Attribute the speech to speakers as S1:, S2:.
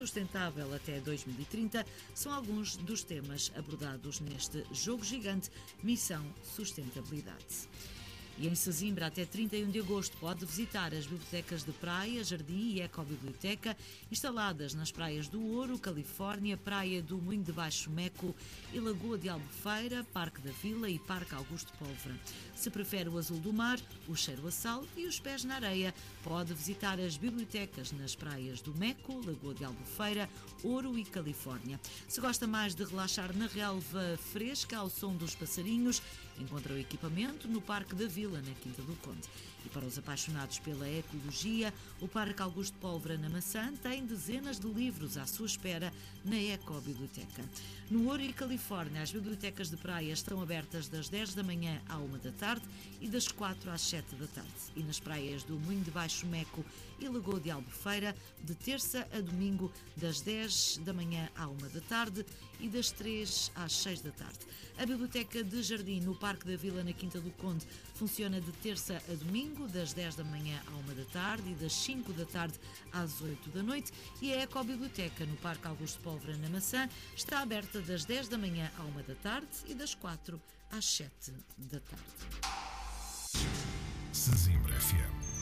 S1: Sustentável até 2030 são alguns dos temas abordados neste jogo gigante Missão Sustentabilidade. E em Sesimbra, até 31 de agosto, pode visitar as bibliotecas de praia, jardim e ecobiblioteca instaladas nas praias do Ouro, Califórnia, Praia do Moinho de Baixo Meco e Lagoa de Albufeira, Parque da Vila e Parque Augusto Pólvora. Se prefere o azul do mar, o cheiro a sal e os pés na areia, pode visitar as bibliotecas nas praias do Meco, Lagoa de Albufeira, Ouro e Califórnia. Se gosta mais de relaxar na relva fresca ao som dos passarinhos, encontra o equipamento no Parque da Vila, na Quinta do Conde. E para os apaixonados pela ecologia, o Parque Augusto Pólvora na Maçã tem dezenas de livros à sua espera na Ecobiblioteca. No Ouro e Califórnia, as bibliotecas de praia estão abertas das 10 da manhã à 1 da tarde e das 4 às 7 da tarde. E nas praias do Moinho de Baixo Meco e Lagoa de Albufeira, de terça a domingo, das 10 da manhã à 1 da tarde e das 3 às 6 da tarde. A Biblioteca de Jardim no Parque da Vila, na Quinta do Conde, funciona de terça a domingo, das 10 da manhã à 1 da tarde e das 5 da tarde às 8 da noite. E a Ecobiblioteca no Parque Augusto Pólvora na Maçã está aberta das 10 da manhã à 1 da tarde e das 4 às 7 da tarde.
S2: Sesimbra FM.